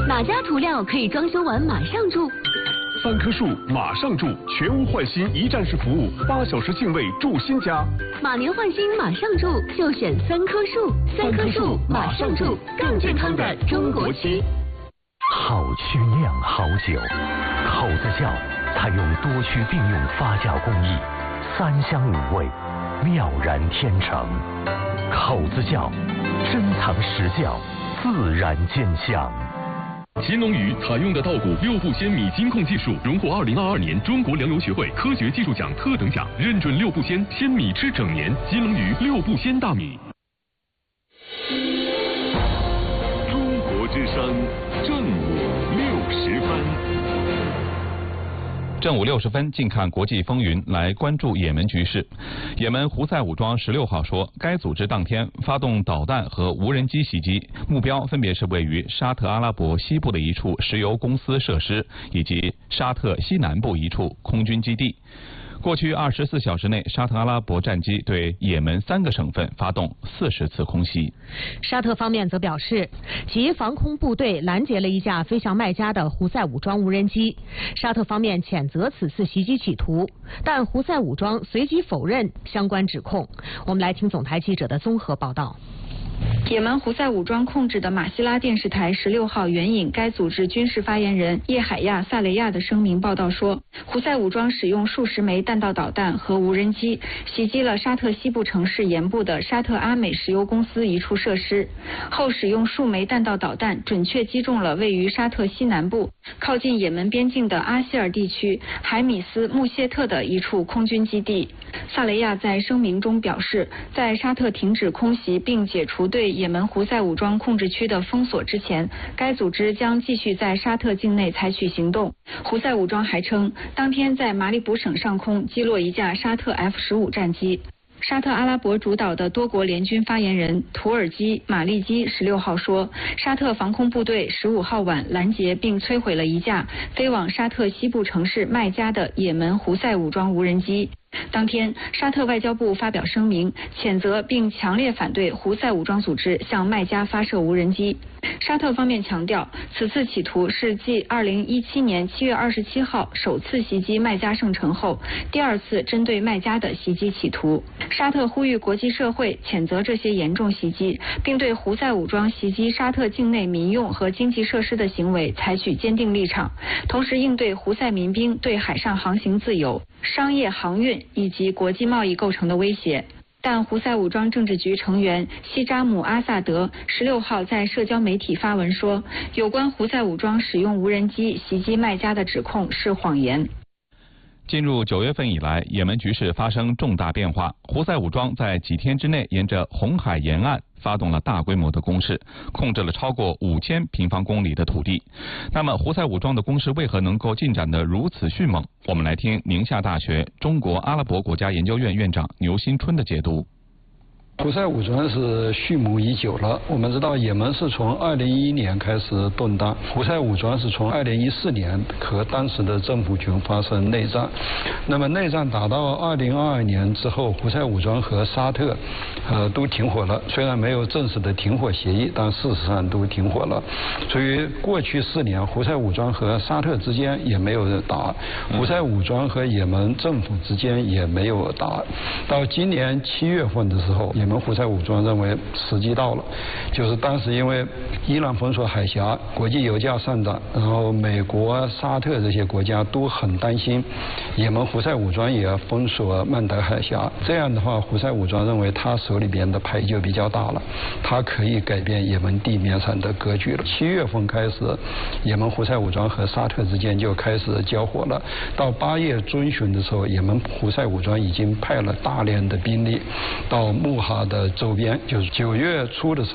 哪家涂料可以装修完马上住？3棵树马上住，全屋换新一站式服务，8小时净位住新家。马年换新马上住，就选3棵树。3棵树马上住，更健康的中国区。 好区酿好酒，口子窖采用多区并用发酵工艺，3香5味，妙然天成。口子窖珍藏实窖，自然见香。 乾隆鱼采用的稻谷6步鲜米金控技术，荣获2022年中国粮油学会科学技术奖特等奖，认准6步鲜，鲜米吃整年。金龙鱼6步鲜大米。 中国之声，正午60分。 正午60分，近看国际风云，来关注也门局势。也门胡塞武装16号说，该组织当天发动导弹和无人机袭击，目标分别是位于沙特阿拉伯西部的一处石油公司设施，以及沙特西南部一处空军基地。过去24小时内，沙特阿拉伯战机对也门3个省份发动40次空袭。 沙特方面则表示，其防空部队拦截了一架飞向麦加的胡塞武装无人机。沙特方面谴责此次袭击企图，但胡塞武装随即否认相关指控。我们来听总台记者的综合报道。 也门胡塞武装控制的马希拉电视台16号援引该组织军事发言人叶海亚·萨雷亚的声明报道说，胡塞武装使用数十枚弹道导弹和无人机袭击了沙特西部城市沿部的沙特阿美石油公司一处设施，后使用数枚弹道导弹准确击中了位于沙特西南部靠近也门边境的阿希尔地区海米斯穆谢特的一处空军基地。萨雷亚在声明中表示，在沙特停止空袭并解除对也门胡塞武装控制区的封锁之前，该组织将继续在沙特境内采取行动。胡塞武装还称，当天在马里卜省上空击落一架沙特 F-15战机。沙特阿拉伯主导的多国联军发言人土耳其马利基16号说，沙特防空部队15号晚拦截并摧毁了一架飞往沙特西部城市麦加的也门胡塞武装无人机。当天，沙特外交部发表声明，谴责并强烈反对胡塞武装组织向麦加发射无人机。沙特方面强调，此次企图是继2017年7月27号首次袭击麦加圣城后，第2次针对麦加的袭击企图。沙特呼吁国际社会谴责这些严重袭击，并对胡塞武装袭击沙特境内民用和经济设施的行为采取坚定立场，同时应对胡塞民兵对海上航行自由、商业航运以及国际贸易构成的威胁。但胡塞武装政治局成员西扎姆阿萨德16号在社交媒体发文说，有关胡塞武装使用无人机袭击麦加的指控是谎言。 进入9月份以来，也门局势发生重大变化。胡塞武装在几天之内沿着红海沿岸发动了大规模的攻势，控制了超过5000平方公里的土地。那么，胡塞武装的攻势为何能够进展得如此迅猛？我们来听宁夏大学中国阿拉伯国家研究院院长牛新春的解读。 胡塞武装是蓄谋已久了。我们知道，也门是从2011年开始动荡，胡塞武装是从2014年和当时的政府军发生内战。那么内战打到2022年之后，胡塞武装和沙特都停火了，虽然没有正式的停火协议，但事实上都停火了。所以过去4年，胡塞武装和沙特之间也没有打，胡塞武装和也门政府之间也没有打。到今年7月份的时候，也门胡塞武装认为时机到了，就是当时因为伊朗封锁海峡，国际油价上涨，然后美国、沙特这些国家都很担心也门胡塞武装也要封锁曼德海峡。这样的话，胡塞武装认为他手里边的牌就比较大了，他可以改变也门地面上的格局了。7月份开始，也门胡塞武装和沙特之间就开始交火了。到8月中旬的时候，也门胡塞武装已经派了大量的兵力到穆哈的周边，就是9月初的时候。